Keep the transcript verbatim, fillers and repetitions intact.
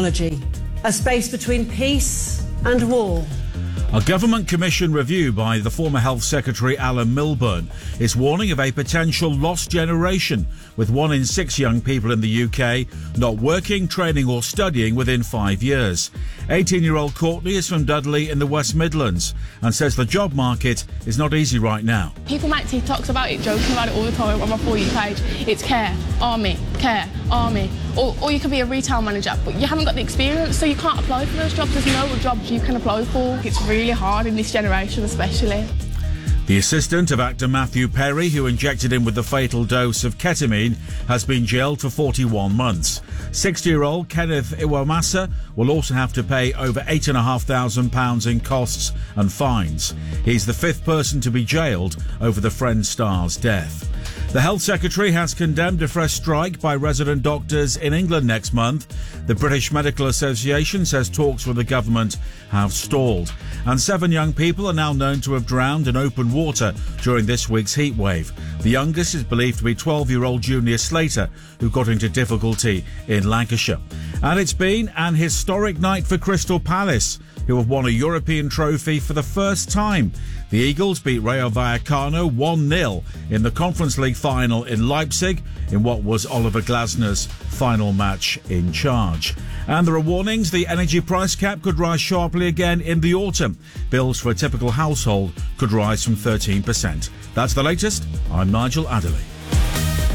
technology, a space between peace and war. A government commission review by the former Health Secretary Alan Milburn is warning of a potential lost generation, with one in six young people in the U K not working, training or studying within five years. eighteen-year-old Courtney is from Dudley in the West Midlands and says the job market is not easy right now. People make TikToks about it, joking about it all the time on my For You page. It's care, army, care, army. Or, or you could be a retail manager, but you haven't got the experience, so you can't apply for those jobs. There's no jobs you can apply for. It's really hard in this generation especially. The assistant of actor Matthew Perry, who injected him with the fatal dose of ketamine, has been jailed for forty-one months. sixty-year-old Kenneth Iwamasa will also have to pay over eight thousand five hundred pounds in costs and fines. He's the fifth person to be jailed over the Friend star's death. The Health Secretary has condemned a fresh strike by resident doctors in England next month. The British Medical Association says talks with the government have stalled. And seven young people are now known to have drowned in open water during this week's heatwave. The youngest is believed to be twelve-year-old Junior Slater, who got into difficulty in Lancashire. And it's been an historic night for Crystal Palace, who have won a European trophy for the first time. The Eagles beat Rayo Vallecano one nil in the Conference League final in Leipzig in what was Oliver Glasner's final match in charge. And there are warnings the energy price cap could rise sharply again in the autumn. Bills for a typical household could rise from thirteen percent. That's the latest. I'm Nigel Adderley.